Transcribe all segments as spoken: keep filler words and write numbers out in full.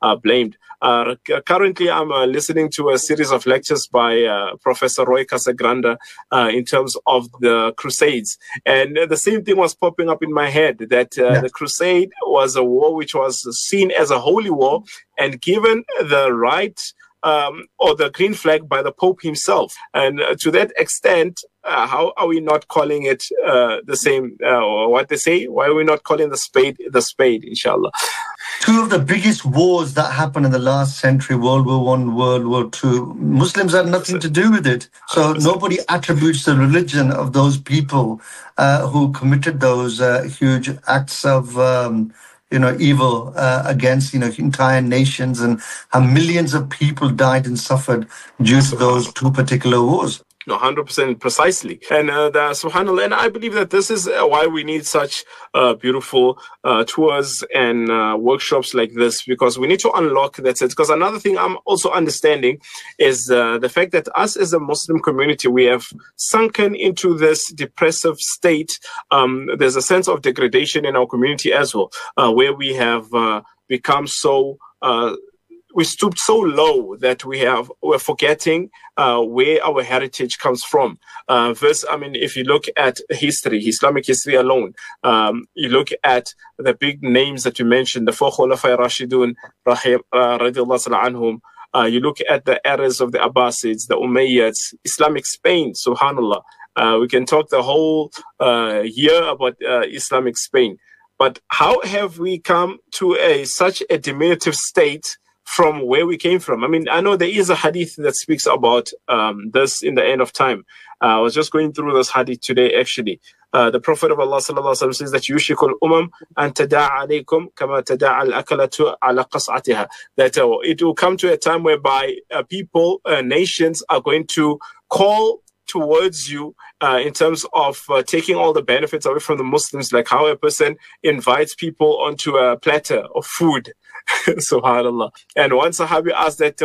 uh, blamed. Uh, currently, I'm uh, listening to a series of lectures by uh, Professor Roy Casagrande uh, in terms of the Crusades. And the same thing was popping up in my head, that uh, yeah. the Crusade was a war which was seen as a holy war, and given the right um, or the green flag by the Pope himself. And uh, to that extent, uh, how are we not calling it uh, the same, uh, or what they say? Why are we not calling the spade the spade, inshallah? Two of the biggest wars that happened in the last century, World War One, World War Two, Muslims had nothing to do with it. So nobody attributes the religion of those people uh, who committed those uh, huge acts of um, you know, evil uh, against, you know, entire nations, and how millions of people died and suffered due to those two particular wars. No, one hundred percent precisely. And uh, the, subhanAllah, and I believe that this is uh, why we need such uh, beautiful uh, tours and uh, workshops like this, because we need to unlock that sense. Because another thing I'm also understanding is uh, the fact that us as a Muslim community, we have sunken into this depressive state. Um, there's a sense of degradation in our community as well, uh, where we have uh, become so... Uh, we stooped so low that we have, we're forgetting uh, where our heritage comes from. Uh, verse, I mean, if you look at history, Islamic history alone, um, you look at the big names that you mentioned, the four Khulafai Rashidun, Rahim, uh, radiallahu anhum, uh, you look at the eras of the Abbasids, the Umayyads, Islamic Spain, subhanAllah. Uh, we can talk the whole uh, year about uh, Islamic Spain. But how have we come to a such a diminutive state from where we came from? I mean, I know there is a hadith that speaks about um, this in the end of time. Uh, I was just going through this hadith today, actually. Uh, the Prophet of Allah sallallahu alaihi wasallam says that yushikul umam an tada'a alaykum kama tada'a al-akalatu ala qas'atiha. That uh, it will come to a time whereby uh, people, uh, nations are going to call towards you uh, in terms of uh, taking all the benefits away from the Muslims, like how a person invites people onto a platter of food. Subhanallah. And one Sahabi asked that,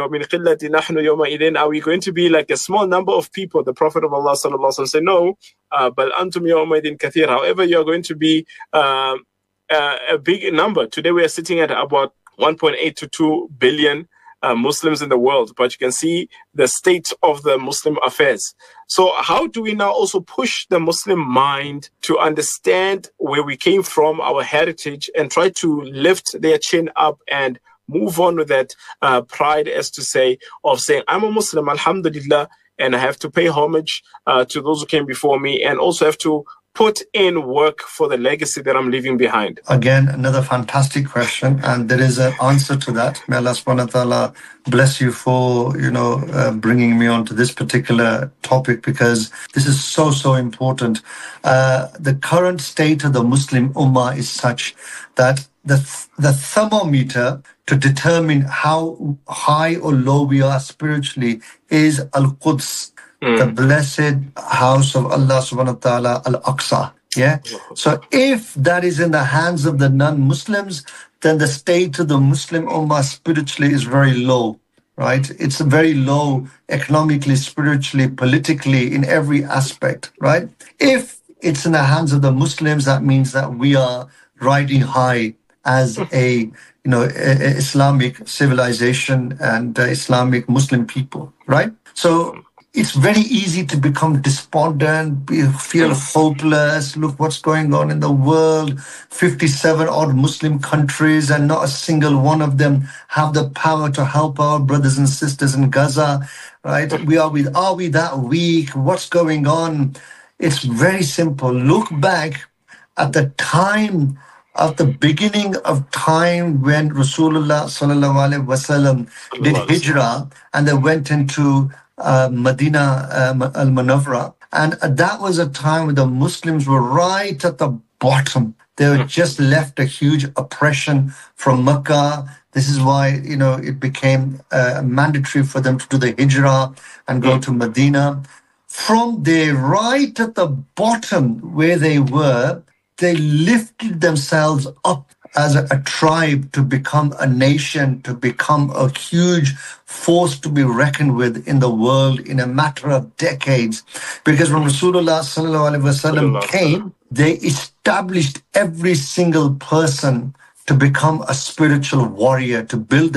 are we going to be like a small number of people? The Prophet of Allah sallallahu alaihi wasallam said, no, uh, but antum yawma idin kathir. However, you are going to be uh, uh, a big number. Today we are sitting at about one point eight to two billion Uh, Muslims in the world, but you can see the state of the Muslim affairs. So how do we now also push the Muslim mind to understand where we came from, our heritage, and try to lift their chin up and move on with that uh, pride, as to say, of saying, I'm a Muslim, alhamdulillah, and I have to pay homage uh, to those who came before me, and also have to put in work for the legacy that I'm leaving behind? Again, another fantastic question, and there is an answer to that. May Allah subhanahu wa ta'ala bless you for, you know, uh, bringing me on to this particular topic, because this is so, so important. Uh, the current state of the Muslim Ummah is such that the, the thermometer to determine how high or low we are spiritually is Al-Quds, Mm. the blessed house of Allah subhanahu wa ta'ala, Al-Aqsa. Yeah. So if that is in the hands of the non-Muslims, then the state of the Muslim Ummah spiritually is very low, right? It's very low economically, spiritually, politically, in every aspect, right? If it's in the hands of the Muslims, that means that we are riding high as a, you know, a, a Islamic civilization and uh, Islamic Muslim people, right? So it's very easy to become despondent, feel hopeless. Look what's going on in the world. fifty-seven odd Muslim countries, and not a single one of them have the power to help our brothers and sisters in Gaza, right? We are we, are we that weak? What's going on? It's very simple. Look back at the time of the beginning of time when Rasulullah sallallahu alaihi wasallam did hijrah, and they went into Uh, Medina uh, al-Munawwara, and uh, that was a time when the Muslims were right at the bottom. They were just left a huge oppression from Mecca. This is why, you know, it became uh, mandatory for them to do the hijrah and go to Medina. From there, right at the bottom where they were, they lifted themselves up as a, a tribe to become a nation, to become a huge force to be reckoned with in the world in a matter of decades. Because when Rasulullah sallallahu alaihi wasallam came, they established every single person to become a spiritual warrior, to build